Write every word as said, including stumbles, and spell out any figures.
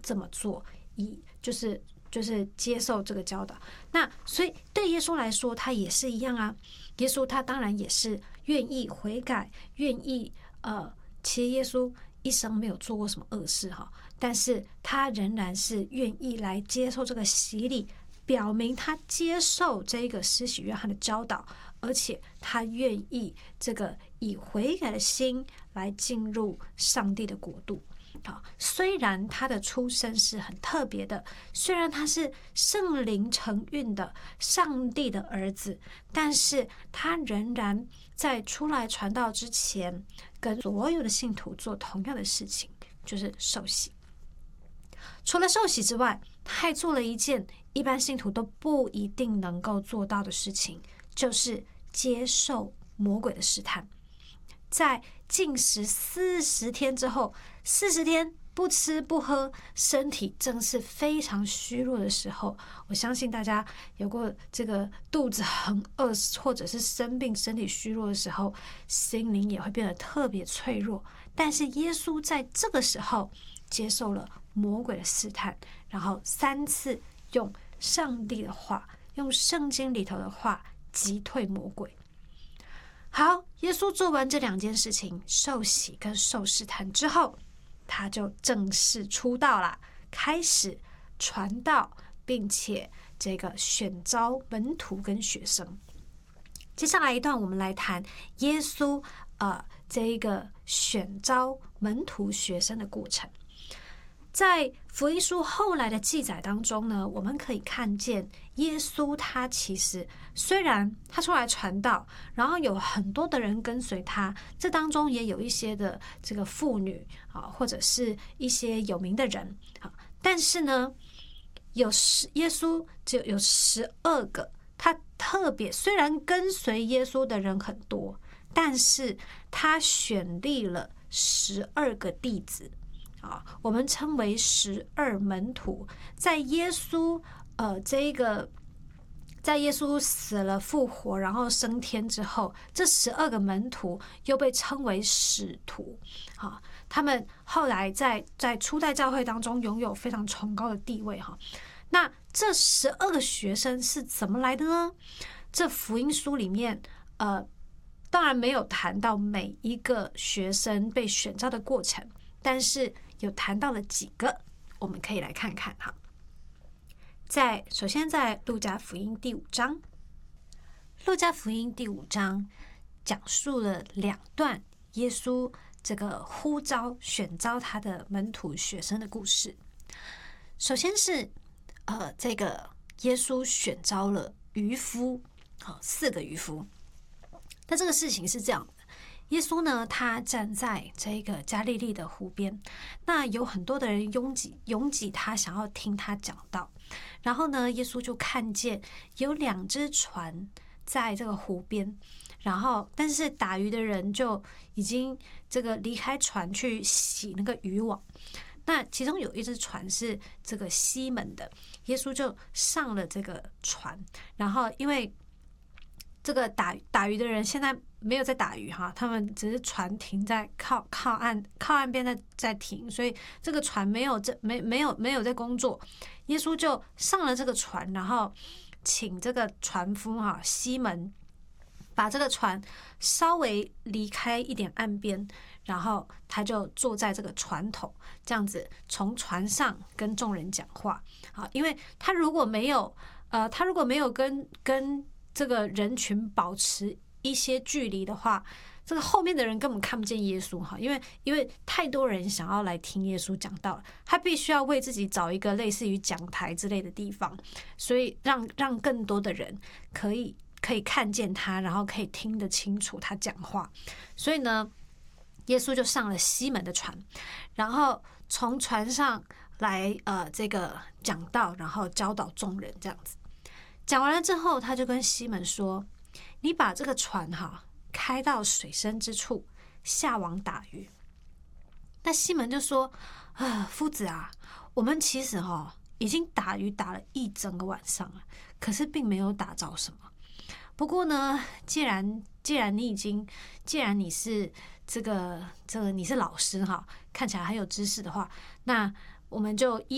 这么做，以就是就是接受这个教导。那所以对耶稣来说，他也是一样啊。耶稣他当然也是愿意悔改，愿意呃，其实耶稣一生没有做过什么恶事哈，但是他仍然是愿意来接受这个洗礼，表明他接受这个施洗约翰的教导，而且他愿意这个以悔改的心来进入上帝的国度。好，虽然他的出生是很特别的，虽然他是圣灵承运的上帝的儿子，但是他仍然在出来传道之前，跟所有的信徒做同样的事情，就是受洗。除了受洗之外，他还做了一件一般信徒都不一定能够做到的事情，就是接受魔鬼的试探。在禁食四十天之后，四十天不吃不喝，身体正是非常虚弱的时候，我相信大家有过这个肚子很饿，或者是生病身体虚弱的时候，心灵也会变得特别脆弱。但是耶稣在这个时候接受了魔鬼的试探，然后三次用上帝的话，用圣经里头的话击退魔鬼。好，耶稣做完这两件事情，受洗跟受试探之后，他就正式出道了，开始传道，并且这个选召门徒跟学生。接下来一段，我们来谈耶稣呃这一个选召门徒学生的过程。在福音书后来的记载当中呢，我们可以看见耶稣他其实虽然他出来传道，然后有很多的人跟随他，这当中也有一些的这个妇女啊，或者是一些有名的人啊，但是呢，有十耶稣就有十二个，他特别虽然跟随耶稣的人很多，但是他选立了十二个弟子。啊，我们称为十二门徒。在耶稣呃这一个，在耶稣死了复活，然后升天之后，这十二个门徒又被称为使徒。啊，他们后来在在初代教会当中拥有非常崇高的地位哈。那这十二个学生是怎么来的呢？这福音书里面呃，当然没有谈到每一个学生被选召的过程，但是有谈到了几个，我们可以来看看哈。在首先在路加福音第五章，路加福音第五章讲述了两段耶稣这个呼召选召他的门徒学生的故事。首先是呃，这个耶稣选召了渔夫，好，四个渔夫。那这个事情是这样的。耶稣呢，他站在这个加利利的湖边，那有很多的人拥挤拥挤他，想要听他讲道。然后呢，耶稣就看见有两只船在这个湖边，然后但是打鱼的人就已经这个离开船去洗那个渔网。那其中有一只船是这个西门的，耶稣就上了这个船，然后因为这个打打鱼的人现在没有在打鱼哈，他们只是船停在靠靠岸靠岸边在在停，所以这个船没有这没没有没有在工作。耶稣就上了这个船，然后请这个船夫哈西门把这个船稍微离开一点岸边，然后他就坐在这个船头，这样子从船上跟众人讲话。好，因为他如果没有呃他如果没有跟跟这个人群保持一些距离的话，这个后面的人根本看不见耶稣哈，因为因为太多人想要来听耶稣讲道了，他必须要为自己找一个类似于讲台之类的地方，所以让让更多的人可以可以看见他，然后可以听得清楚他讲话。所以呢，耶稣就上了西门的船，然后从船上来呃这个讲道，然后教导众人这样子。讲完了之后，他就跟西门说：“你把这个船哈开到水深之处，下网打鱼。”那西门就说：“啊，夫子啊，我们其实哈已经打鱼打了一整个晚上了，可是并没有打着什么。不过呢，既然既然你已经，既然你是这个这个你是老师哈，看起来很有知识的话，那我们就依